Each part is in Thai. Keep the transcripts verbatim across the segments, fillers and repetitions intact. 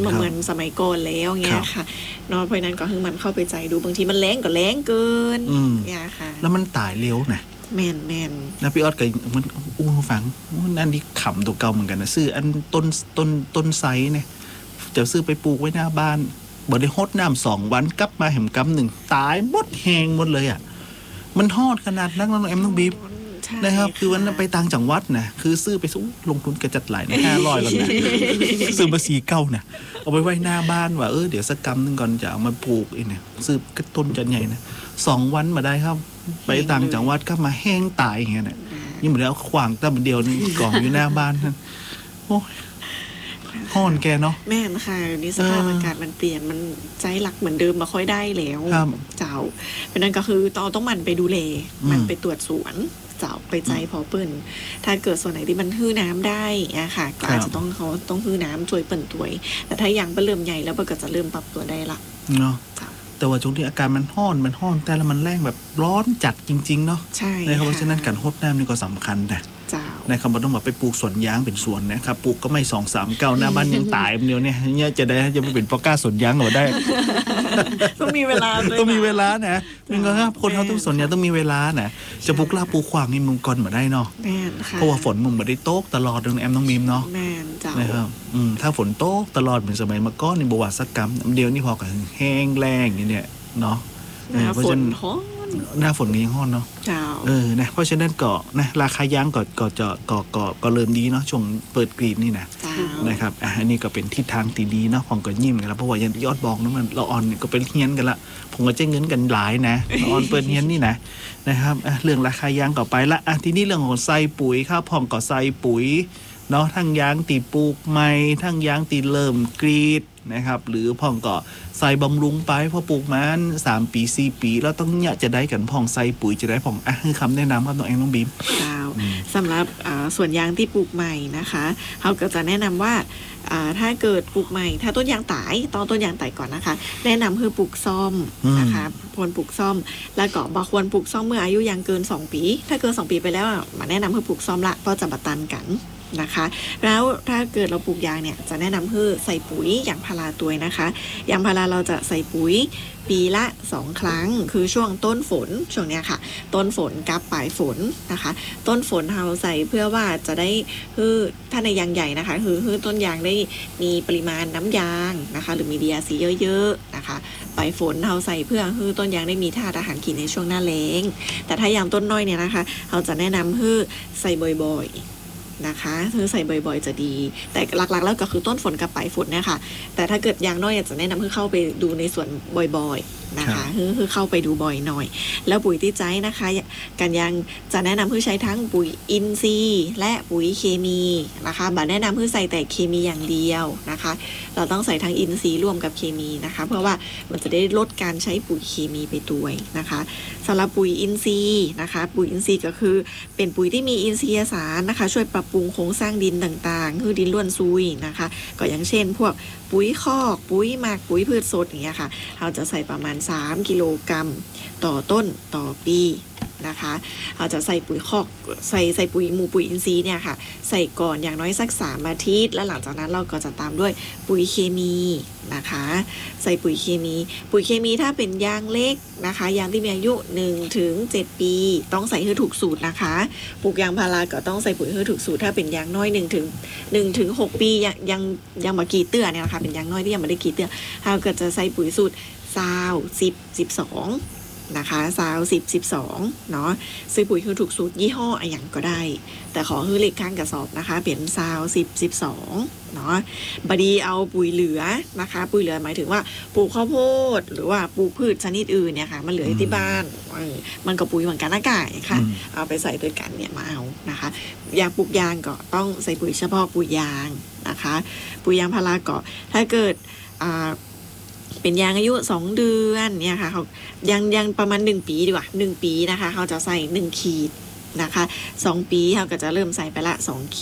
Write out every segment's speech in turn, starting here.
เหมือนสมัยก่อนแล้วเงี้ยค่ะเนาะเพราะนั้นก็คือมันเข้าไปใจดูบางทีมันแรงก็แรงเกินเนี่ยค่ะแล้วมันตายเร็วนะแม่นแม่นนะพี่ออดก็มันอู้ฟังนั่นนี่ขำตัวเก่าเหมือนกันนะซื้ออันต้นต้นต้นไซเนี่ยจะซื้อไปปลูกไว้หน้าบ้านบ่ได้ฮดน้ำสองวันกลับมาเห็มกำหนึ่งตายหมดแหงหมดเลยอ่ะมันทอดขนาดนั้นน้องแอมน้องบีบนะครับคือวันนั้นไปต่างจังหวัดนะคือซื้อไปสู้ลงทุนกระจัดหลายห้าร้อยแล้วนะซื้อมาสีเก้านะเอาไปไว้หน้าบ้านว่าเออเดี๋ยวสักกำนึงก่อนจะเอามาปลูกอีกเนี่ยซื้อกระต้นจะใหญ่นะสองวันมาได้ครับไปต่างจังหวัดก็มาแห้งตายอย่างเงี้ยเนี่ยยิ่งเหมือนเอาขวางแต่เดียวนึงกล่องอยู่หน้าบ้านนั่นโอ้ยห้อนแกเนาะแม่นค่ะนี่สภาพอากาศมันเปลี่ยนมันใจหลักเหมือนเดิมมาค่อยได้แล้วเจ้าเพราะนั้นก็คือต้องต้องมันไปดูแลมันไปตรวจสวนเจ้าไปใจพอเปิ้นถ้าเกิดส่วนไหนที่มันฮื้อน้ำได้อะค่ะก็อาจจะต้องเขาต้องฮื้อน้ำช่วยเปิ้นตัวแต่ถ้ายังเริ่มใหญ่แล้วมันก็จะเริ่มปรับตัวได้ละเนาะแต่ว่าช่วงที่อาการมันห้อนมันห้อนแต่ละมันแรงแบบร้อนจัดจริงๆเนาะใช่เพราะฉะนั้นการฮดน้ำนี่ก็สำคัญนะนะครับเราต้องแบบไปปลูกสวนยางเป็นสวนนะครับปลูกก็ไม่สองสามเก้าหน้าบ้านยังตายเดียวเนี่ยเนี่ยจะได้จะไม่เป็นปอก้าสวนยางหรอได้ต้องมีเวลาต้องมีเวลานะมึงก็ครับคนเขาต้องสวนยางต้องมีเวลานะจะปลูกลาปลูกขวางนี่มึงก่อนมาได้เนาะเพราะว่าฝนมึงไม่ได้โต๊กตลอดตรงแอมต้องมีมเนาะนะครับอืมถ้าฝนโต๊กตลอดเหมือนสมัยเมื่อก่อนในบวชสักกรรมเดียวนี่พอกับแห้งแล้งอย่างเนี้ยเนาะเพราะฉะนั้นหน้าฝนก็ยังห้อนเนาะเออนะเพราะฉะนั้นก็นะราคายางก็ก็จะก็ก็ก็เริ่มดีเนาะช่วงเปิดกรีดนี่นะนะครับอ่ะอันนี้ก็เป็นทิศทางที่ดีเนาะผมก็ยิ้มกันแล้วเพราะว่ายันยอดบอกนะมันเราออนก็เป็นเฮียนกันละผมก็จะเงินกันหลายนะเราออนเปิดเฮียนนี่นะนะครับอ่ะเรื่องราคายางก็ไปละอ่ะทีนี้เรื่องของใส่ปุ๋ยข้าวพองก็ใส่ปุ๋ยเนาะทั้งยางตีปลูกใหม่ทั้งยางตีเริ่มกรีดนะครับหรือพ่องก็ใส่บำรุงไปพอปลูกมันสามปีสี่ปีแล้วต้องเนี่ยจะได้กันพ่องใส่ปุ๋ยจะได้พ่องอ่ะคือคำแนะนำครับน้องเองน้องบีมสำหรับส่วนยางที่ปลูกใหม่นะคะเขาก็จะแนะนำว่าถ้าเกิดปลูกใหม่ถ้าต้นยางตายตอนต้นยางตายก่อนนะคะแนะนำคือปลูกซ่อมนะคะควรปลูกซ่อมแล้วก็บางควรปลูกซ่อมเมื่ออายุยังเกินสองปีถ้าเกินสองปีไปแล้วมาแนะนำคือปลูกซ่อมละเพราะจะบัดตันกันนะคะแล้วถ้าเกิดเราปลูกยางเนี่ยจะแนะนำคือใส่ปุ๋ยยางพาราตัวนะคะยางพาราเราจะใส่ปุ๋ยปีละสองครั้งคือช่วงต้นฝนช่วงเนี้ยค่ะต้นฝนกับปลายฝนนะคะต้นฝนเราใส่เพื่อว่าจะได้คือถ้าในยางใหญ่นะคะคือคือต้นยางได้มีปริมาณน้ำยางนะคะหรือมี ดี อาร์ ซี เยอะๆนะคะปลายฝนเราใส่เพื่อคือต้นยางได้มีธาตุอาหารกินในช่วงหน้าแล้งแต่ถ้ายางต้นน้อยเนี่ยนะคะเราจะแนะนำคือใส่บ่อยๆนะคะคือใส่บ่อยๆจะดีแต่หลักๆแล้วก็คือต้นฝนกับปลายฝนเนี่ยค่ะแต่ถ้าเกิดยางน้อยจะแนะนำให้เข้าไปดูในส่วนบ่อยๆนะคะคือคือเข้าไปดูบ่อยหน่อยแล้วปุ๋ยที่ใช้นะคะการยางจะแนะนำให้ใช้ทั้งปุ๋ยอินทรีย์และปุ๋ยเคมีนะคะบ่แนะนำให้ใส่แต่เคมีอย่างเดียวนะคะเราต้องใส่ทั้งอินทรีย์ร่วมกับเคมีนะคะเพื่อว่ามันจะได้ลดการใช้ปุ๋ยเคมีไปด้วยนะคะสำหรับปุ๋ยอินทรีย์นะคะปุ๋ยอินทรีย์ก็คือเป็นปุ๋ยที่มีอินทรีย์สารนะคะช่วยปรับปรุงโครงสร้างดินต่างๆคือดินล้วนซุยนะคะก็อย่างเช่นพวกปุ๋ยคอกปุ๋ยหมักปุ๋ยพืชสดอย่างเงี้ยค่ะเราจะใส่ประมาณสามกิโลกรัมต่อต้นต่อปีนะคะเราจะใส่ปุ๋ยคอกใส่ใส่ปุ๋ยหมู่ปุ๋ยอินทรีย์เนี่ยค่ะใส่ก่อนอย่างน้อยสักสามอาทิตย์แล้วหลังจากนั้นเราก็จะตามด้วยปุ๋ยเคมีนะคะใส่ปุ๋ยเคมีปุ๋ยเคมีถ้าเป็นยางเล็กนะคะยางที่มีอายุหนึ่งถึงเจ็ดปีต้องใส่ให้ถูกสูตรนะคะปลูกยางพาราก็ต้องใส่ปุ๋ยให้ถูกสูตรถ้าเป็นยางน้อยหนึ่งถึงหนึ่งถึงหกปียังยังยังมากี่เตื้อเนี่ยนะคะเป็นยางน้อยที่ยังไม่ได้กี่เตื้อเราก็จะใส่ปุ๋ยสูตรซาวสิบสิบสองนะคะซาวสิบสิบสองเนาะซื้อปุ๋ยคือถูกสูตรยี่ห้ออะไรอย่างก็ได้แต่ขอคือเลขข้างกระสอบนะคะเปลี่ยนซาวสิบสิบสองเนาะบดีเอาปุ๋ยเหลือนะคะปุ๋ยเหลือหมายถึงว่าปลูกข้าวโพดหรือว่าปลูกพืชชนิดอื่นเนี่ยค่ะมันเหลือที่บ้านมันก็ปุ๋ยเหมือนกันอากาศค่ะเอาไปใส่ด้วยกันเนี่ยมาเอานะคะยางปลูกยางก็ต้องใส่ปุ๋ยเฉพาะปุ๋ยยางนะคะปุ๋ยยางพาราก็ถ้าเกิดอ่าเป็นยางอายุสองเดือนเนี่ยค่ะเขายังยังประมาณหนึ่งปีดีกว่าหนึ่งปีนะคะเขาจะใส่หนึ่งขีดนะคะสองปีเขาก็จะเริ่มใส่ไปละสองขีด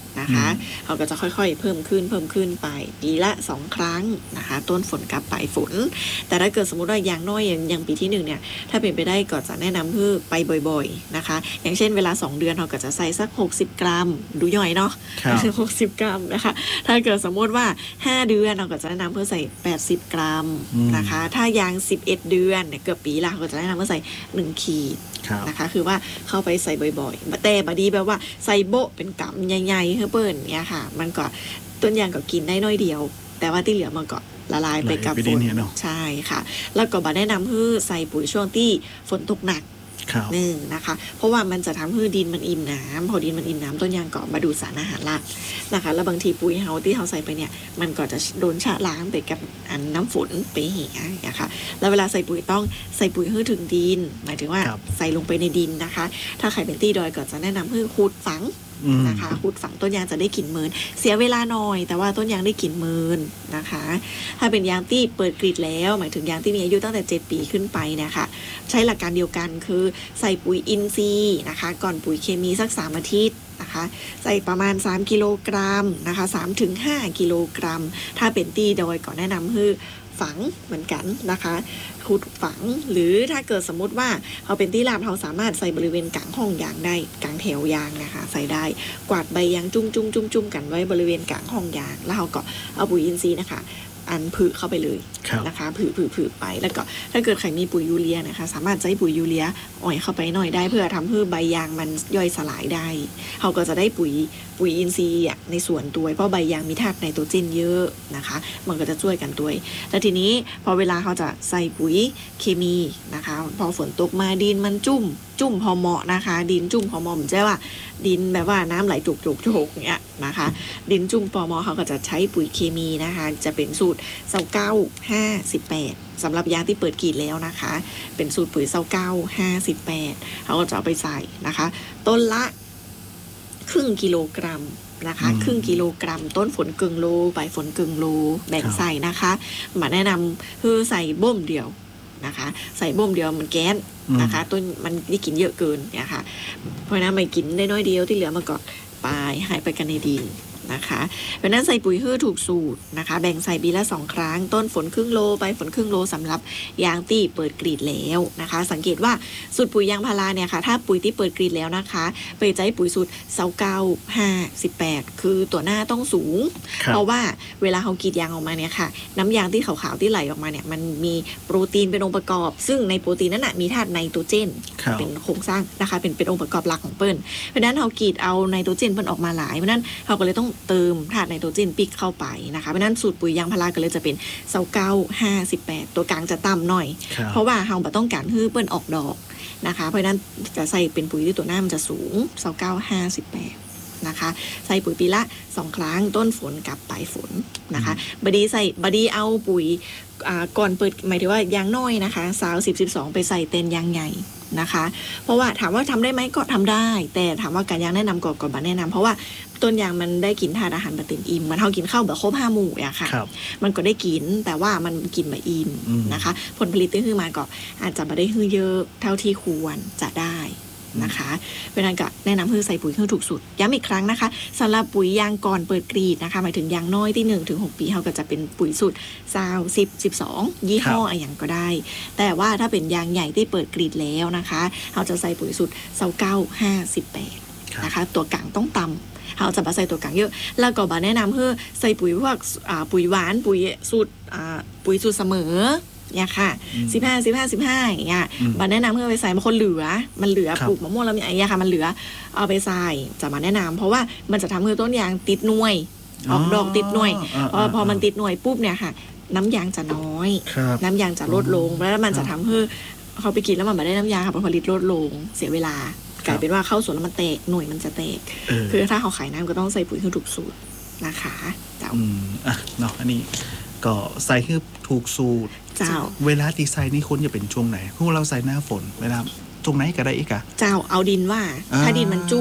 นะคะเขาก็จะค่อยๆเพิ่มขึ้นเพิ่มขึ้นไปปีละสองครั้งนะคะต้นฝนกับปลายฝนแต่ถ้าเกิดสมมติว่าอย่างน้อยอย่างอย่างปีที่หนึ่งเนี่ยถ้าเป็นไปได้ก็จะแนะนำคือไปบ่อยๆนะคะอย่างเช่นเวลาสองเดือนเราก็จะใส่สักหกสิบกรัมดูย่อยเนาะหกสิบกรัมนะคะถ้าเกิดสมมติว่าห้าเดือนเราก็จะแนะนำเพื่อใส่แปดสิบกรัมนะคะถ้ายางสิบเอ็ดเดือนเนี่ยเกือบปีละเราก็จะแนะนำเพื่อใส่หนึ่งขีดนะคะคือว่าเข้าไปใส่บ่อยๆแต่บดีแบบว่าใส่โบะเป็นกำใหญ่ๆเฮ้เปิ้ลเนี่ยค่ะมันก็ต้นยางก็กินได้น้อยเดียวแต่ว่าที่เหลือมันก็ละลายไปกับฝนใช่ค่ะแล้วก็บาแนะนำให้ใส่ปุ๋ยช่วงที่ฝนตกหนักหนึ่งนะคะเพราะว่ามันจะทำให้ดินมันอิ่มน้ำพอดินมันอิ่มน้ำต้นยางก็มาดูดสารอาหารหลักนะคะแล้วบางทีปุ๋ยเฮาที่เขาใส่ไปเนี่ยมันก็จะโดนชะล้างไปกับอันน้ำฝนไปเหี่ยนะคะแล้วเวลาใส่ปุ๋ยต้องใส่ปุ๋ยให้ถึงดินหมายถึงว่าใส่ลงไปในดินนะคะถ้าใครเป็นตี้ดอยก็จะแนะนำให้ขุดฝังนะคะขุดฝังต้นยางจะได้กลิ่นเมินเสียเวลาหน่อยแต่ว่าต้นยางได้กลิ่นเมินนะคะถ้าเป็นยางที่เปิดกรีดแล้วหมายถึงยางที่มีอายุตั้งแต่เจ็ดปีขึ้นไปนะคะใช้หลักการเดียวกันคือใส่ปุ๋ยอินทรีย์นะคะก่อนปุ๋ยเคมีสักสามอาทิตย์นะคะใส่ประมาณสามกิโลกรัมนะคะสามถึงห้ากิโลกรัมถ้าเป็นตี้ดอยก็แนะนำให้ฝังเหมือนกันนะคะขุดฝังหรือถ้าเกิดสมมุติว่าเขาเป็นที่ราบเขาสามารถใส่บริเวณกลางห้องยางได้กลางแถวยางนะคะใส่ได้กวาดใบยางจุ้มจุ้มจุ้มจุ้มกันไว้บริเวณกลางห้องยางแล้วเขาก็เอาปุ๋ยอินทรีย์นะคะอันผึเข้าไปเลยนะคะผึผึผึไปแล้วก็ถ้าเกิดใครมีปุ๋ยยูเรียนะคะสามารถใช้ปุ๋ยยูเรียอ่อยเข้าไปหน่อยได้เพื่อทำให้ใบยางมันย่อยสลายได้เขาก็จะได้ปุ๋ยปุ๋ยอินทรีย์ในส่วนตัวเพราะใบยางมีธาตุไนโตรเจนเยอะนะคะมันก็จะช่วยกันด้วยแล้วทีนี้พอเวลาเขาจะใส่ปุ๋ยเคมีนะคะพอฝนตกมาดินมันจุ่มจุ่มพอเหมาะนะคะดินจุ่มพอเหมาะไม่ใช่ว่าดินแบบว่าน้ำไหลจุกจุกจุกเนี้ยนะคะดินจุ่มพอเหมาะเขาก็จะใช้ปุ๋ยเคมีนะคะจะเป็นสูตรเศร้าเก้าห้าสิบแปดสำหรับยางที่เปิดกรีดแล้วนะคะเป็นสูตรปุ๋ยเศร้าเก้าห้าสิบแปดเขาก็จะเอาไปใส่นะคะต้นละครึ่งกิโลกรัมนะคะครึ่งกิโลกรัมต้นฝนกึ่งโลใบฝนกึ่งโลแบ่งใส่นะคะมาแนะนำคือใส่บ่มเดียวนะคะใส่บ่มเดียวมันแก๊สนะคะต้นมันได้กินเยอะเกินเนี่ยค่ะเพราะนั้นไม่กินได้น้อยเดียวที่เหลือมันก็ไปหายไปกันในดินนะคะเพราะนั้นใส่ปุ๋ยฮื้อถูกสูตรนะคะแบ่งใส่ปีละสองครั้งต้นฝนครึ่งโลใบฝนครึ่งโลสำหรับยางที่เปิดกรีดแล้วนะคะสังเกตว่าสูตรปุ๋ยยางพาราเนี่ยค่ะถ้าปุ๋ยที่เปิดกรีดแล้วนะคะไปใช้ปุ๋ยสูตรเศร้าเก้าห้าสิบแปดคือตัวหน้าต้องสูงเพราะว่าเวลาเขากรีดยางออกมาเนี่ยค่ะน้ำยางที่ขาวๆที่ไหลออกมาเนี่ยมันมีโปรตีนเป็นองค์ประกอบซึ่งในโปรตีนนั้นนะมีธาตุไนโตรเจนเป็นโครงสร้างนะคะเป็นเป็นองค์ประกอบหลักของเปิ้ลเพราะนั้นเขากรีดเอาไนโตรเจนเปิ้ลออกมาหลายเพราะนั้นเขาก็เลยต้องเติมธาตุไนโตรเจนปิกเข้าไปนะคะเพราะนั้นสูตรปุ๋ยยางพาราก็เลยจะเป็นเศร้าเก้าห้าสิบแปดตัวกลางจะต่ำหน่อยเพราะว่าเราไม่ต้องการให้เปิ้ลออกดอกนะคะเพราะนั้นจะใส่เป็นปุ๋ยที่ตัวหน้ามันจะสูงเศร้าเก้าห้าสิบแปดนะคะใส่ปุ๋ยปีละสองครั้งต้นฝนกับปลายฝนนะคะบดีใส่บดีเอาปุ๋ยก่อนเปิดหมายถึงว่ายางน้อยนะคะสาวสิบสิบสองไปใส่เต็นยางใหญ่นะคะเพราะว่าถามว่าทำได้ไหมก็ทำได้แต่ถามว่าการยางแนะนำก่อนก่อนมาแนะนำเพราะว่าต้นยางมันได้กินธาตุอาหารแบบเต็มอิ่มมันเท่ากินข้าวแบบครบห้าหมู่อะค่ะมันก็ได้กินแต่ว่ามันกินแบบอิ่มนะคะผลผลิตที่ขึ้นมาก็อาจจะไม่ได้ขึ้นเยอะเท่าที่ควรจะได้นะคะเพราะนั้นก็แนะนำให้ใส่ปุ๋ยเครื่องถูกสุดย้ำอีกครั้งนะคะสำหรับปุ๋ยยางก่อนเปิดกรีดนะคะหมายถึงยางน้อยที่หนึ่งถึงหกปีเขาก็จะเป็นปุ๋ยสูตรซาวสิบสิบสองยี่ห้ออะไรอย่างก็ได้แต่ว่าถ้าเป็นยางใหญ่ที่เปิดกรีดแล้วนะคะเขาจะใส่ปุ๋ยสูตรเศร้าเก้าห้าสิบแปดนะคะตัวกลางต้องต่ำเขาจะมาใส่ตัวกลางเยอะแล้วก็บาแนะนำให้ใส่ปุ๋ยพวกปุ๋ยหวานปุ๋ยสูตรปุ๋ยสูตรเสมอเนี่ยค่ะสิบห้าสิบห้าสิบห้าอย่างเงี้ยมาแนะนำเพื่อไปใส่บางคนเหลือมันเหลือปลูกมะม่วงแล้วมีอะไรเงี้ยค่ะมันเหลือเอาไปใส่จะมาแนะนำเพราะว่ามันจะทำให้ต้นยางติดหน่วยออกดอกติดหน่วยพอพอมันติดหน่วยปุ๊บเนี่ยค่ะน้ำยางจะน้อยน้ำยางจะลดลงแล้วมันจะทำให้เขาไปกินแล้วมันไม่ได้น้ำยางค่ะผลผลิตลดลงเสียเวลากลายเป็นว่าเข้าสวนแล้วมันแตกหน่วยมันจะแตกคือถ้าเขาขายน้ำก็ต้องใส่ปุ๋ยคือถูกสูตรนะคะเจ้าอืมอ่ะเนาะอันนี้ก็ใส่คือถูกสูตรเจ้าเวลาที่ใส่นี่คนจะเป็นช่วงไหนพวกเราใส่หน้าฝนเวลาตรงไหนก็ได้อีกอะเจ้าเอาดินว่าถ้าดินมันจุ่ม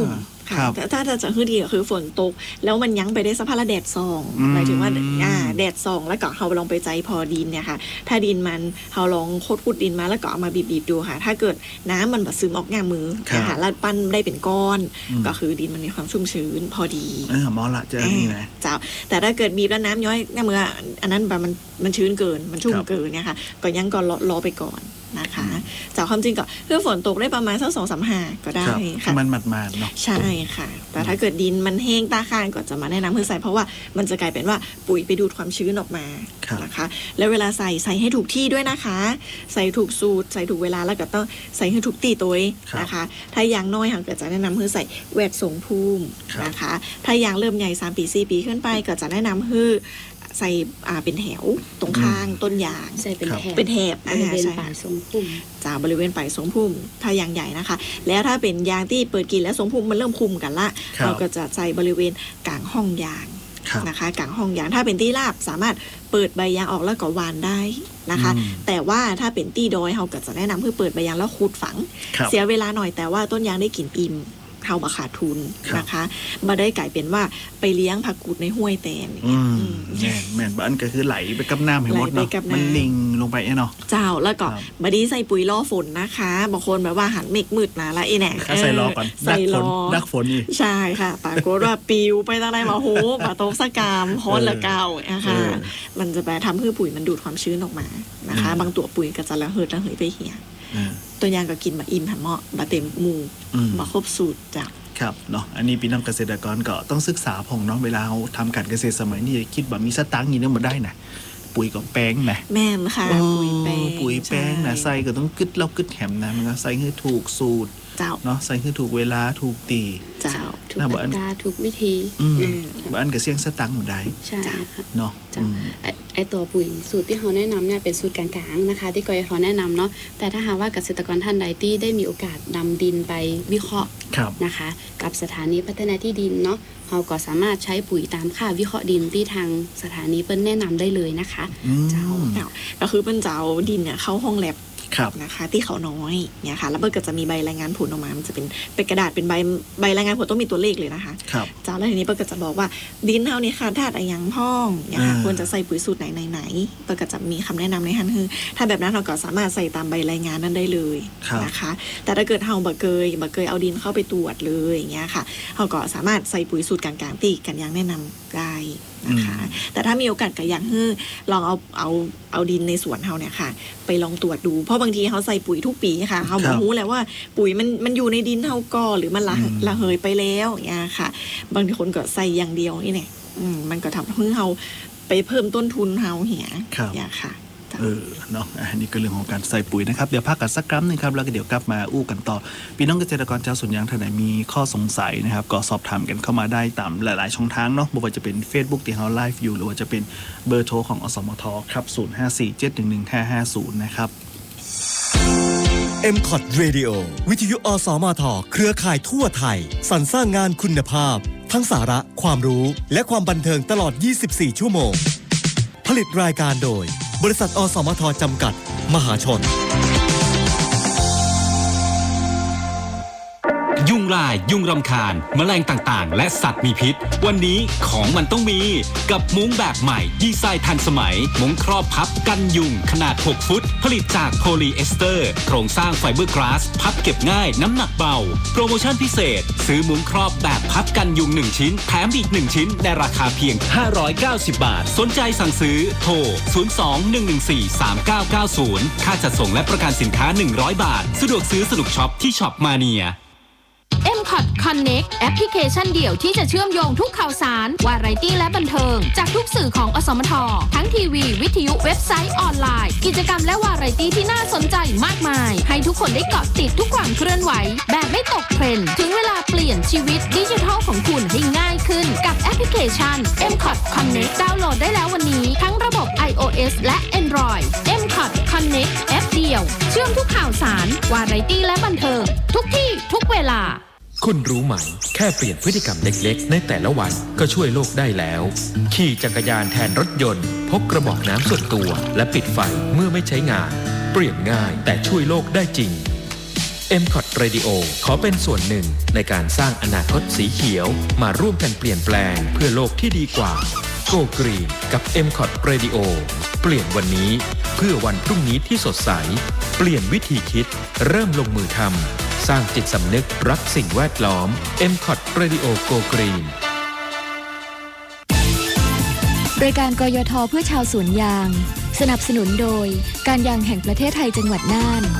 ค่ะถ้าถ้าจะคือดีก็คือฝนตกแล้วมันยั้งไปได้สภาพแดดส่องหมายถึงว่าอ่าแดดส่องแล้วก็เราลองไปใจพอดินเนี่ยค่ะถ้าดินมันเราลองโคตรขุดดินมาแล้วก็เอามาบีบๆดูค่ะถ้าเกิดน้ำมันแบบซึมออกง่ายมือนะคะแล้วปั้นได้เป็นก้อนก็คือดินมันมีความชุ่มชื้นพอดีเออมอละจะนี่นะเจ้าแต่ถ้าเกิดบีบแล้วน้ำย้อยง่ายมืออันนั้นแบบมันมันชื้นเกินมันชุ่มเกินเนี่ยค่ะก็ยังก็รอไปก่อนนะคะจากความจริงก็เพื่อฝนตกได้ประมาณสักสองสามห้าก็ได้ค่ะมันหมาดๆเนาะใช่ค่ะแต่ถ้าเกิดดินมันแห้งตาข้างก็จะมาแนะนำเพื่อใส่เพราะว่ามันจะกลายเป็นว่าปุ๋ยไปดูดความชื้นออกมานะคะแล้วเวลาใส่ใส่ให้ถูกที่ด้วยนะคะใส่ถูกสูตรใส่ถูกเวลาแล้วก็ต้องใส่ให้ถูกตีตัวนะคะถ้ายางน้อยค่ะก็จะแนะนำเพื่อใส่แหวดสงภูมินะคะถ้ายางเริ่มใหญ่สามปีสี่ปีขึ้นไปก็จะแนะนำเพื่อใส่อ่าเป็นแถวตรงข้างต้นยางใส่เป็นแถบเป็นแถบบริเวณปลายทรงพุ่มจากบริเวณปลายทรงพุ่มถ้ายางใหญ่นะคะแล้วถ้าเป็นยางที่เปิดกินแล้วทรงพุ่มมันเริ่มคุมกันละเราก็จะใส่บริเวณกลางห้องยางนะคะกลางห้องยางถ้าเป็นที่ราบสามารถเปิดใบยางออกแล้วก็วานได้นะคะแต่ว่าถ้าเป็นที่ดอยเราก็จะแนะนำเพื่อเปิดใบยางแล้วขุดฝังเสียเวลาหน่อยแต่ว่าต้นยางได้กินอิ่มเขาบาขาดทุนนะคะมาได้กลายเป็นว่าไปเลี้ยงผักกูดในห้วยแตนแม่นแม่นบ้านก็คือไหลไปกับน้ำให้หมดเนาะมันนิ่งลงไปเนาะเจ้าแล้วก็บดีใส่ปุ๋ยล่อฝนนะคะบางคนแบบว่าหันเมฆมืดนะแล้วไอ้แหน่ใส่ล้อก่อนดักฝนดักฝนนี่ใช่ค่ะปรากฏว่าปิวไปตั้งได้มาโหปะโตสกามฮอนละเก่านะคะมันจะไปทำให้ปุ๋ยมันดูดความชื้นออกมานะคะบางตัวปุ๋ยก็จะระเหิดระเหยไปเหี่ยตัวยางก็กินมาอิ่มหันเหมาะมาเต็มหมู่มาครบสูตรจ้ะครับเนาะอันนี้พี่น้องเกษตรกรก็ต้องศึกษาพองเนาะเวลาเราทำการเกษตรสมัยนี้คิดแบบมีสตังค์นี่เนี่ยมันได้นะปุ๋ยกับแป้งนะแม่นค่ะปุ๋ยแป้งปุ๋ยแป้งนะใส่ก็ต้องกึดแล้วกึดแหมนะมันก็ใส่ให้ถูกสูตรเนาะใส่ให้ถูกเวลาถูกตีเจ้าถูกอัตราถูกวิธีบ้านก็เสี่ยงสตังค์มันได้ใช่เนาะไอตัวปุ๋ยสูตรที่เขาแนะนำเนี่ยเป็นสูตรกลางๆนะคะที่กยทแนะนำเนาะแต่ถ้าหากว่าเกษตรกรท่านใดที่ได้มีโอกาสนำดินไปวิเคราะห์นะคะกับสถานีพัฒนาที่ดินเนาะเราก็สามารถใช้ปุ๋ยตามค่าวิเคราะห์ดินที่ทางสถานีเปิ้ลแนะนำได้เลยนะคะเจ้าก็คือเป็นเจ้าดินเนี่ยเข้าห้องแลบนะคะที่เขาน้อยเนี่ยค่ะแล้วเบิร์ก็จะมีใบรายงานผลออกมามันจะเป็นเป็นกระดาษเป็นใบใบรายงานผลต้องมีตัวเลขเลยนะคะจ้าแล้วทีนี้เบิร์ก็จะบอกว่าดินเท่านี้ค่ะธาตุอะไรอย่างพ่องเนี่ยค่ะควรจะใส่ปุ๋ยสูตรไหนไหนไหนเบิร์ก็จะมีคำแนะนำในหันคือถ้าแบบนั้นเราก็สามารถใส่ตามใบรายงานนั้นได้เลยนะคะแต่ถ้าเกิดเฮาบักเกยบักเกยเอาดินเข้าไปตรวจเลยอย่างเงี้ยค่ะเราก็สามารถใส่ปุ๋ยสูตรกลางๆตีกันอย่างแนะนำได้นะคะแต่ถ้ามีโอกาสก็อย่างฮือลองเอาเอาเอาดินในสวนเฮาเนี่ยค่ะไปลองตรวจดูเพราะบางทีเขาใส่ปุ๋ยทุกปีค่ะเขาบอกรู้แล้วว่าปุ๋ยมันมันอยู่ในดินเฮาก็หรือมันละละเหยไปแล้วอย่างเงี้ยค่ะบางคนก็ใส่อย่างเดียวนี่แหละมันก็ทำให้เฮาไปเพิ่มต้นทุนเฮาเหี่ยอย่างค่ะเออเนาะอันนี้ก็เรื่องของการใส่ปุ๋ยนะครับเดี๋ยวพักกันสักครั้งนึงครับแล้วก็เดี๋ยวกลับมาอู้กันต่อพี่น้องเกษตรกรชาวสวนยางท่านไหนมีข้อสงสัยนะครับก็สอบถามกันเข้ามาได้ตามหลายๆช่องทางเนาะไม่ว่าจะเป็น Facebook ที่เราไลฟ์อยู่หรือว่าจะเป็นเบอร์โทรของอสมทครับศูนย์ ห้า สี่ เจ็ด หนึ่ง หนึ่ง ห้า ห้า ศูนย์นะครับเอ็ม คอท Radio วิทยุอสมทเครือข่ายทั่วไทยสรรสร้างงานคุณภาพทั้งสาระความรู้และความบันเทิงตลอดยี่สิบสี่ชั่วโมงผลิตรายการโดยบริษัทอสมทจำกัดมหาชนยุงลายยุงรำคาญแมลงต่างๆและสัตว์มีพิษวันนี้ของมันต้องมีกับมุ้งแบบใหม่ดีไซน์ทันสมัยมุ้งครอบพับกันยุงขนาดหกฟุตผลิตจากโพลีเอสเตอร์โครงสร้างไฟเบอร์กลาสพับเก็บง่ายน้ำหนักเบาโปรโมชั่นพิเศษซื้อมุ้งครอบแบบพับกันยุงหนึ่งชิ้นแถมอีกหนึ่งชิ้นในราคาเพียงห้าร้อยเก้าสิบบาทสนใจสั่งซื้อโทรศูนย์ สอง หนึ่ง หนึ่ง สี่ สาม เก้า เก้า ศูนย์ค่าจัดส่งและประกันสินค้าหนึ่งร้อยบาทสะดวกซื้อสนุกช็อปที่ช็อปมาเนียเอ็ม คอท Connect แอปพลิเคชันเดี่ยวที่จะเชื่อมโยงทุกข่าวสารวาไรตี้และบันเทิงจากทุกสื่อของอสมททั้งทีวีวิทยุเว็บไซต์ออนไลน์กิจกรรมและวาไรตี้ที่น่าสนใจมากมายให้ทุกคนได้เกาะติดทุกความเคลื่อนไหวแบบไม่ตกเทรนด์ถึงเวลาเปลี่ยนชีวิตดิจิทัลของคุณให้ง่ายขึ้นกับแอปพลิเคชัน เอ็ม คอท Connect ดาวน์โหลดได้แล้ววันนี้ทั้งระบบ iOS และ Android เอ็ม คอท Connect แอปเดียวเชื่อมทุกข่าวสารวาไรตี้และบันเทิงทุกที่ทุกเวลาคุณรู้ไหมแค่เปลี่ยนพฤติกรรมเล็กๆในแต่ละวันก็ช่วยโลกได้แล้วขี่จักรยานแทนรถยนต์พกกระบอกน้ำส่วนตัวและปิดไฟเมื่อไม่ใช้งานเปลี่ยนง่ายแต่ช่วยโลกได้จริงเอ็ม ซี โอ ที Radio ขอเป็นส่วนหนึ่งในการสร้างอนาคตสีเขียวมาร่วมกันเปลี่ยนแปลงเพื่อโลกที่ดีกว่า Go Green กับ เอ็ม ซี โอ ที Radio เปลี่ยนวันนี้เพื่อวันพรุ่งนี้ที่สดใสเปลี่ยนวิธีคิดเริ่มลงมือทำสร้างจิตสำนึกรักสิ่งแวดล้อม เอ็ม ซี โอ ที Radio Go Green รายการกยทเพื่อชาวสวนยางสนับสนุนโดยการยางแห่งประเทศไทยจังหวัดน่าน